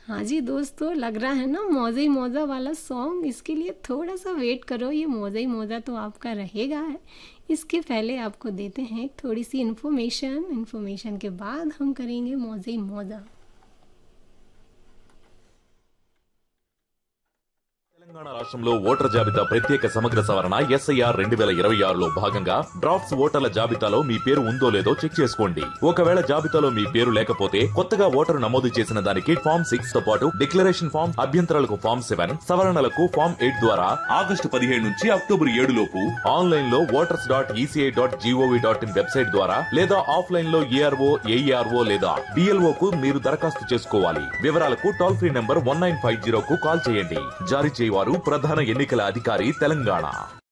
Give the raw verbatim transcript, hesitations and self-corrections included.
हाँ जी दोस्तों, लग रहा है ना मौजा ही मौजा वाला सॉन्ग। इसके लिए थोड़ा सा वेट करो, ये मौजा ही मौजा तो आपका रहेगा है। इसके पहले आपको देते हैं थोड़ी सी इन्फॉर्मेशन। इन्फॉर्मेशन के बाद हम करेंगे मौजा ही मौजा। తెలంగాణ రాష్ట్రంలో ఓటర్ జాబితా ప్రత్యేక సమగ్ర సవరణ ఎస్ఐఆర్ రెండు వేల ఇరవై ఆరులో భాగంగా డ్రాఫ్ట్స్ ఓటర్ల జాబితాలో మీ పేరు ఉందో లేదో చెక్ చేసుకోండి. ఒకవేళ జాబితాలో మీ పేరు లేకపోతే కొత్తగా ఓటరు నమోదు చేసిన దానికి ఫామ్ సిక్స్ తో పాటు డిక్లరేషన్ ఫామ్, అభ్యంతరాలకు ఫామ్ సెవెన్, సవరణలకు ఫామ్ ఎయిట్ ద్వారా ఆగస్టు పదిహేడు నుంచి అక్టోబర్ ఏడు లోపు ఆన్లైన్ లో voters dot ECI dot GOV dot in website ద్వారా లేదా ఆఫ్లైన్ లో ఏఆర్ఓ, ఏఈఆర్ఓ లేదా డిఎల్ఓ కు మీరు దరఖాస్తు చేసుకోవాలి. వివరాలకు toll free number one nine five zero కు కాల్ చేయండి. జారీ చేయవారు ప్రధాన ఎన్నికల అధికారి తెలంగాణ.